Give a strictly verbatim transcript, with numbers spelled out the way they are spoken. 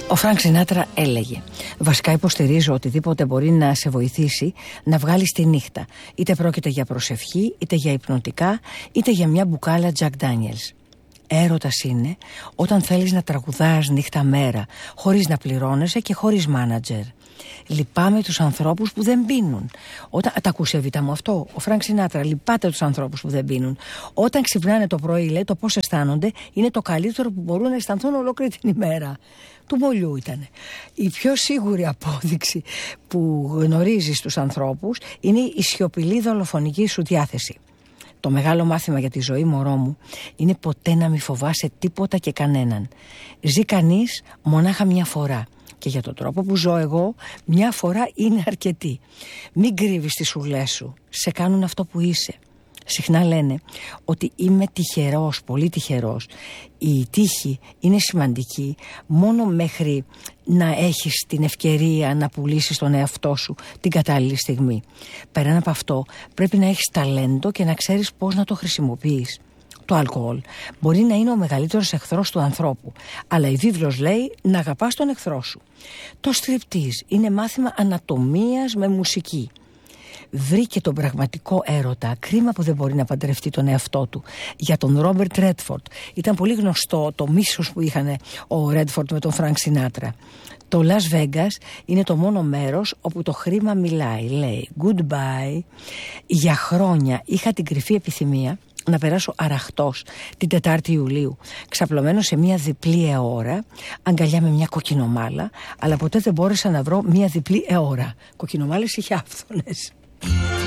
Ο Φρανκ Σινάτρα έλεγε: βασικά υποστηρίζω οτιδήποτε μπορεί να σε βοηθήσει να βγάλεις τη νύχτα. Είτε πρόκειται για προσευχή, είτε για υπνοτικά, είτε για μια μπουκάλα Jack Daniels. Έρωτας είναι όταν θέλεις να τραγουδάς νύχτα μέρα, χωρίς να πληρώνεσαι και χωρίς μάνατζερ. Λυπάμαι τους ανθρώπους που δεν πίνουν. Όταν... Τα ακούσε Εβίτα μου αυτό, ο Φρανκ Σινάτρα. Λυπάται τους ανθρώπους που δεν πίνουν. Όταν ξυπνάνε το πρωί, λέει, το πώς αισθάνονται είναι το καλύτερο που μπορούν να αισθανθούν ολόκληρη την ημέρα. Του μολιού ήτανε. Η πιο σίγουρη απόδειξη που γνωρίζεις τους ανθρώπους είναι η σιωπηλή δολοφονική σου διάθεση. Το μεγάλο μάθημα για τη ζωή, μωρό μου, είναι ποτέ να μη φοβάσαι τίποτα και κανέναν. Ζει κανείς μονάχα μια φορά. Και για τον τρόπο που ζω εγώ, μια φορά είναι αρκετή. Μην κρύβεις τις σουλές σου. Σε κάνουν αυτό που είσαι. Συχνά λένε ότι είμαι τυχερός, πολύ τυχερός. Η τύχη είναι σημαντική μόνο μέχρι να έχεις την ευκαιρία να πουλήσεις τον εαυτό σου την κατάλληλη στιγμή. Πέραν από αυτό πρέπει να έχεις ταλέντο και να ξέρεις πώς να το χρησιμοποιείς. Το αλκοόλ μπορεί να είναι ο μεγαλύτερος εχθρός του ανθρώπου, αλλά η βίβλος λέει να αγαπάς τον εχθρό σου. Το στριπτίζ είναι μάθημα ανατομίας με μουσική. Βρήκε τον πραγματικό έρωτα. Κρίμα που δεν μπορεί να παντρευτεί τον εαυτό του. Για τον Ρόμπερτ Ρέντφορντ ήταν πολύ γνωστό το μίσος που είχαν ο Ρέντφορντ με τον Φρανκ Σινάτρα. Το Las Vegas είναι το μόνο μέρος όπου το χρήμα μιλάει. Λέει goodbye. Για χρόνια είχα την κρυφή επιθυμία να περάσω αραχτός την Τετάρτη Ιουλίου, ξαπλωμένο σε μια διπλή αιώρα, αγκαλιά με μια κοκκινομάλα, αλλά ποτέ δεν μπόρεσα να βρω μια διπλή αιώρα. Κοκκινομάλες είχε άφθονες.